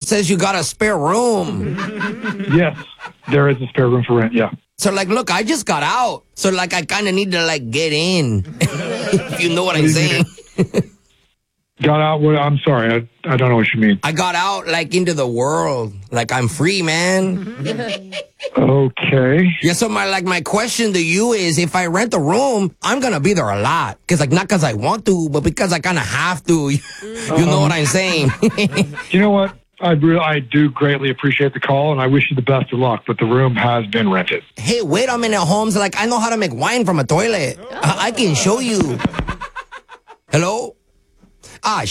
says you got a spare room. Yes, there is a spare room for rent, yeah. So, like, look, I just got out. So, like, I kind of need to, like, get in. If you know what I'm saying. Got out? What? I'm sorry. I don't know what you mean. I got out, like, into the world. Like, I'm free, man. Okay. Yeah, so my question to you is, if I rent a room, I'm going to be there a lot. Because, like, not because I want to, but because I kind of have to. You know what I'm saying? You know what? I do greatly appreciate the call, and I wish you the best of luck, but the room has been rented. Hey, wait a minute, Holmes. Like, I know how to make wine from a toilet. I can show you. Hello? Ah,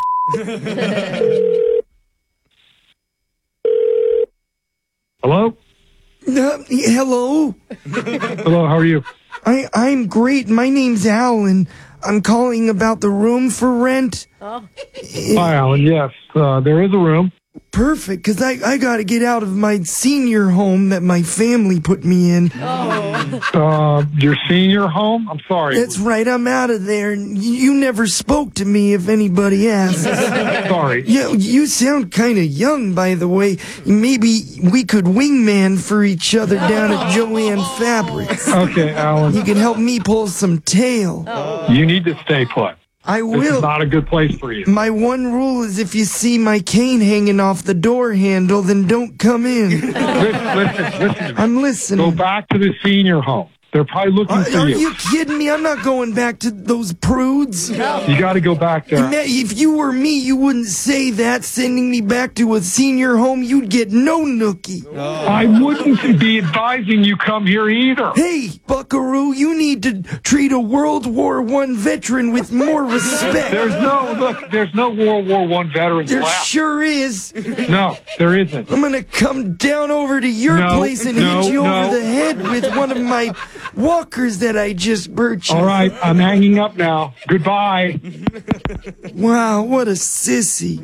Hello? Hello? Hello, how are you? I'm great. My name's Alan. I'm calling about the room for rent. Hi, Alan. Yes, there is a room. Perfect, because I got to get out of my senior home that my family put me in. Your senior home? I'm sorry. That's right, I'm out of there. You never spoke to me if anybody asked. Sorry. Yeah, you sound kind of young, by the way. Maybe we could wingman for each other down at Joanne Fabrics. Okay, Alan. You can help me pull some tail. You need to stay put. I This is will. not a good place for you. My one rule is if you see my cane hanging off the door handle, then don't come in. Listen to me. I'm Go listening. back to the senior home. They're probably looking for Are you. you kidding me? I'm not going back to those prudes. You got to go back there. If you were me, you wouldn't say that. Sending me back to a senior home, you'd get no nookie. I wouldn't be advising you come here either. Hey, buckaroo, you need to treat a World War I veteran with more respect. There's no World War I veterans There left. sure is. No, there isn't. I'm gonna come down over to your place and hit you over the head with one of my walkers that I just purchased. All right, I'm hanging up now. Goodbye. Wow, what a sissy.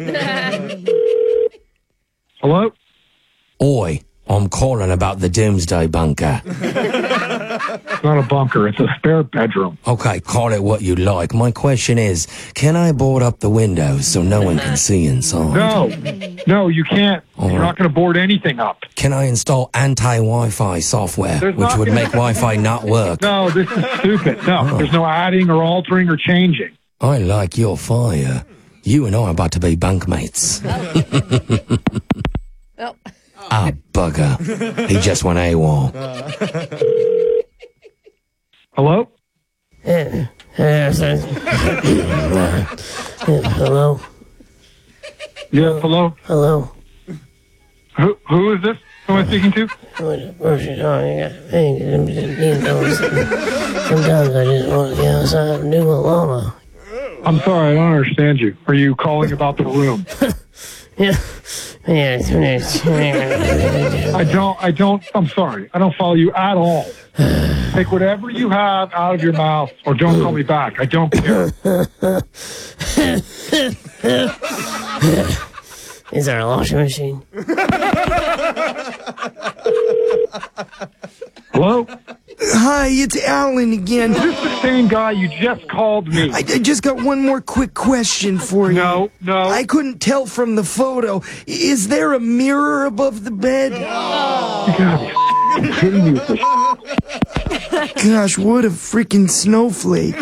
Hello? Oi, I'm calling about the Doomsday Bunker. It's not a bunker. It's a spare bedroom. Okay, call it what you like. My question is, can I board up the windows so no one can see inside? No, you can't. All You're right. not going to board anything up. Can I install anti-Wi-Fi software, There's which not would gonna- make Wi-Fi not work? No, this is stupid. No, there's no adding or altering or changing. I like your fire. You and I are about to be bunkmates. Ah, bugger. He just went AWOL. Hello? Hello? Yes, hello? Hello? Who is this? Who am I speaking to? Sometimes I just want to get outside and do a llama. I'm sorry, I don't understand you. Are you calling about the room? Yeah. I'm sorry. I don't follow you at all. Take whatever you have out of your mouth or don't call me back. I don't care. Is there a washing machine? Hello? Hi, it's Alan again. Is this the same guy you just called me? I just got one more quick question for you. No. I couldn't tell from the photo. Is there a mirror above the bed? You gotta be kidding me with this. Gosh, what a freaking snowflake.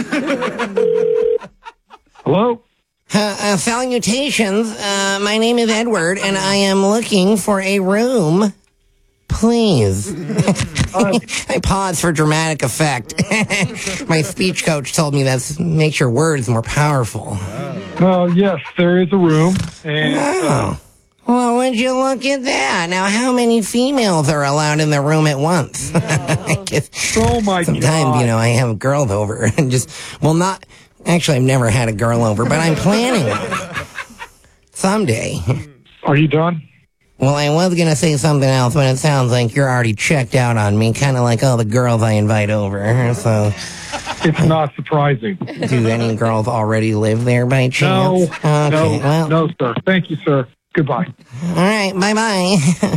Hello? Salutations. My name is Edward, and I am looking for a room. Please. I pause for dramatic effect. My speech coach told me that makes your words more powerful. Yes, there is a room. And Oh. Well, would you look at that? Now, how many females are allowed in the room at once? I guess oh my sometimes, God. I have girls over and actually, I've never had a girl over, but I'm planning on it. Someday. Are you done? Well, I was going to say something else, but it sounds like you're already checked out on me, kind of like all the girls I invite over. So, It's not surprising. do any girls already live there by chance? No, sir. Thank you, sir. Goodbye. All right, bye-bye.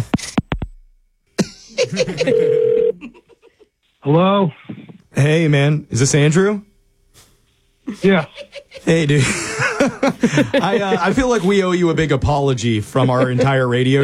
Hello? Hey, man. Is this Andrew? Yes. Hey, dude. I feel like we owe you a big apology from our entire radio